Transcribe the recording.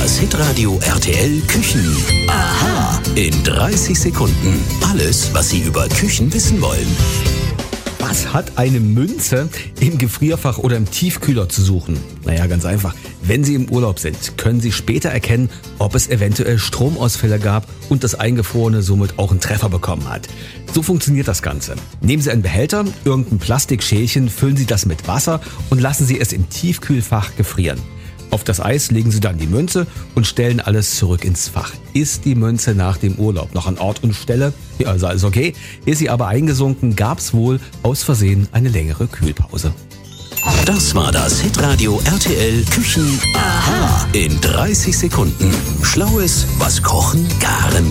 Das Hitradio RTL Küchen. Aha. In 30 Sekunden. Alles, was Sie über Küchen wissen wollen. Was hat eine Münze im Gefrierfach oder im Tiefkühler zu suchen? Naja, ganz einfach. Wenn Sie im Urlaub sind, können Sie später erkennen, ob es eventuell Stromausfälle gab und das Eingefrorene somit auch einen Treffer bekommen hat. So funktioniert das Ganze. Nehmen Sie einen Behälter, irgendein Plastikschälchen, füllen Sie das mit Wasser und lassen Sie es im Tiefkühlfach gefrieren. Auf das Eis legen Sie dann die Münze und stellen alles zurück ins Fach. Ist die Münze nach dem Urlaub noch an Ort und Stelle? Ja, also alles okay. Ist sie aber eingesunken, gab's wohl aus Versehen eine längere Kühlpause. Das war das Hitradio RTL Küchen. Aha. In 30 Sekunden. Schlaues, was Kochen, Garen,